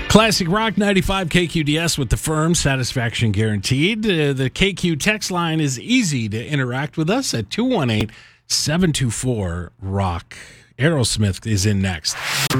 Classic Rock 95 KQDS with the firm satisfaction guaranteed. The KQ text line is easy to interact with us at 218-724-ROCK. Aerosmith is in next.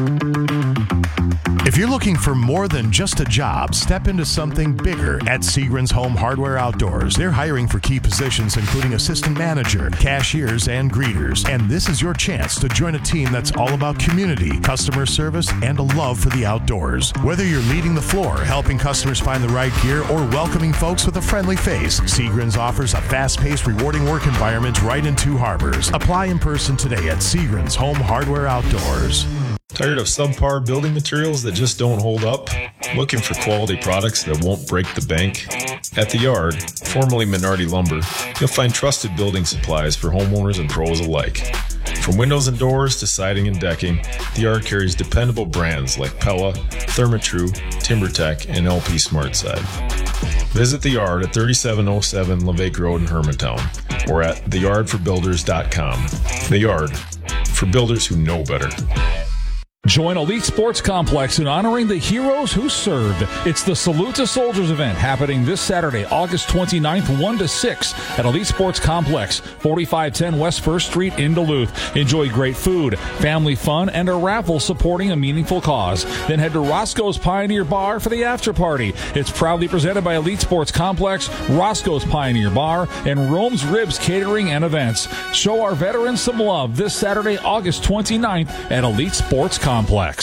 If you're looking for more than just a job, step into something bigger at Seagram's Home Hardware Outdoors. They're hiring for key positions including assistant manager, cashiers, and greeters. And this is your chance to join a team that's all about community, customer service, and a love for the outdoors. Whether you're leading the floor, helping customers find the right gear, or welcoming folks with a friendly face, Seagram's offers a fast-paced, rewarding work environment right in Two Harbors. Apply in person today at Seagram's Home Hardware Outdoors. Tired of subpar building materials that just don't hold up? Looking for quality products that won't break the bank? At The Yard, formerly Menardi Lumber, you'll find trusted building supplies for homeowners and pros alike. From windows and doors to siding and decking, The Yard carries dependable brands like Pella, Therma-Tru, TimberTech, and LP SmartSide. Visit The Yard at 3707 Levake Road in Hermantown or at theyardforbuilders.com. The Yard, for builders who know better. Join Elite Sports Complex in honoring the heroes who served. It's the Salute to Soldiers event happening this Saturday, August 29th, 1 to 6 at Elite Sports Complex, 4510 West 1st Street in Duluth. Enjoy great food, family fun, and a raffle supporting a meaningful cause. Then head to Roscoe's Pioneer Bar for the after party. It's proudly presented by Elite Sports Complex, Roscoe's Pioneer Bar, and Rome's Ribs Catering and Events. Show our veterans some love this Saturday, August 29th at Elite Sports Complex.